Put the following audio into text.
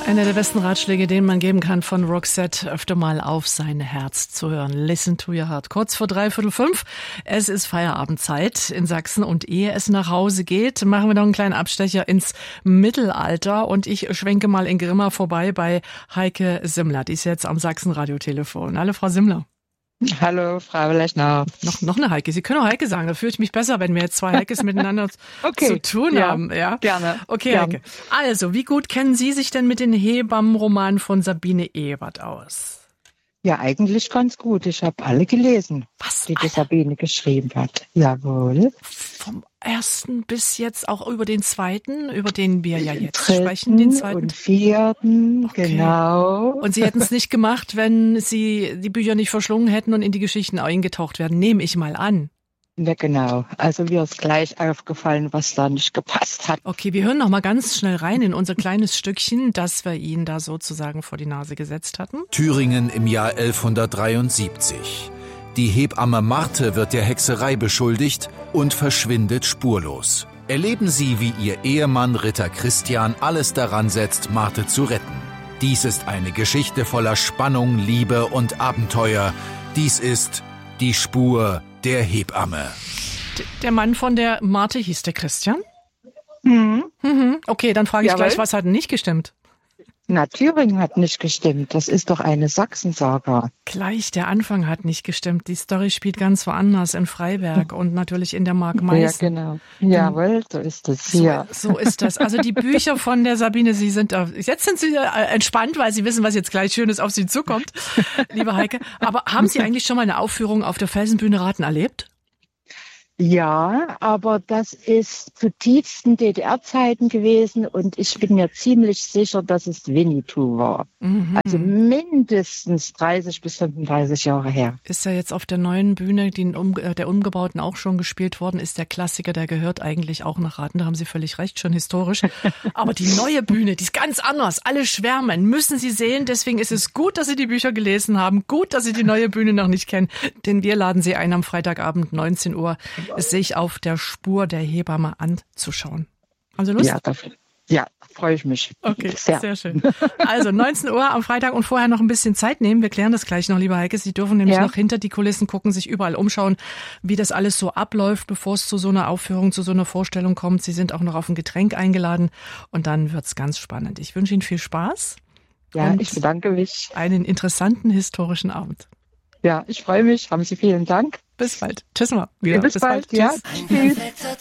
Einer der besten Ratschläge, den man geben kann, von Roxette, öfter mal auf sein Herz zu hören. Listen to your heart. Kurz vor 5:03. Es ist Feierabendzeit in Sachsen und ehe es nach Hause geht, machen wir noch einen kleinen Abstecher ins Mittelalter und ich schwenke mal in Grimma vorbei bei Heike Simmler. Die ist jetzt am Sachsen-Radiotelefon. Hallo, Frau Simmler. Hallo, Frau Lechner. Noch eine Heike. Sie können auch Heike sagen. Da fühle ich mich besser, wenn wir jetzt zwei Heikes miteinander zu tun haben. Ja, gerne. Okay, gerne. Heike. Also, wie gut kennen Sie sich denn mit den Hebammenromanen von Sabine Ebert aus? Ja, eigentlich ganz gut. Ich habe alle gelesen, die Sabine geschrieben hat. Jawohl. Vom ersten bis jetzt auch über den zweiten, über den wir ja jetzt Dritten sprechen, den zweiten. Und vierten, Okay. genau. Und Sie hätten es nicht gemacht, wenn Sie die Bücher nicht verschlungen hätten und in die Geschichten eingetaucht werden, nehme ich mal an. Ja, genau. Also mir ist gleich aufgefallen, was da nicht gepasst hat. Okay, wir hören noch mal ganz schnell rein in unser kleines Stückchen, das wir Ihnen da sozusagen vor die Nase gesetzt hatten. Thüringen im Jahr 1173. Die Hebamme Marthe wird der Hexerei beschuldigt und verschwindet spurlos. Erleben Sie, wie ihr Ehemann Ritter Christian alles daran setzt, Marthe zu retten. Dies ist eine Geschichte voller Spannung, Liebe und Abenteuer. Dies ist die Spur der Hebamme. Der Mann von der Marthe hieß der Christian? Mhm. Okay, dann frage ich Jawohl. gleich, was hat denn nicht gestimmt? Na, Thüringen hat nicht gestimmt. Das ist doch eine Sachsensaga. Gleich, der Anfang hat nicht gestimmt. Die Story spielt ganz woanders, in Freiberg und natürlich in der Mark Meißen. Ja, genau. Jawohl, so ist es hier. So ist das. Also die Bücher von der Sabine, jetzt sind Sie entspannt, weil Sie wissen, was jetzt gleich Schönes auf Sie zukommt, liebe Heike. Aber haben Sie eigentlich schon mal eine Aufführung auf der Felsenbühne Raten erlebt? Ja, aber das ist zu tiefsten DDR-Zeiten gewesen und ich bin mir ziemlich sicher, dass es Winnetou war. Also mindestens 30 bis 35 Jahre her. Ist ja jetzt auf der neuen Bühne, der umgebauten, auch schon gespielt worden, ist der Klassiker, der gehört eigentlich auch nach Raten, da haben Sie völlig recht, schon historisch. Aber die neue Bühne, die ist ganz anders, alle schwärmen, müssen Sie sehen, deswegen ist es gut, dass Sie die Bücher gelesen haben, gut, dass Sie die neue Bühne noch nicht kennen, denn wir laden Sie ein am Freitagabend 19 Uhr, es sich auf der Spur der Hebamme anzuschauen. Also Lust? Ja, freue ich mich. Okay, sehr schön. Also 19 Uhr am Freitag und vorher noch ein bisschen Zeit nehmen. Wir klären das gleich noch, liebe Heike. Sie dürfen nämlich noch hinter die Kulissen gucken, sich überall umschauen, wie das alles so abläuft, bevor es zu so einer Aufführung, zu so einer Vorstellung kommt. Sie sind auch noch auf ein Getränk eingeladen und dann wird's ganz spannend. Ich wünsche Ihnen viel Spaß. Ja, ich bedanke mich. Einen interessanten historischen Abend. Ja, ich freue mich. Haben Sie vielen Dank. Bis bald. Tschüss mal. Bis bald. Ja. Tschüss. Tschüss.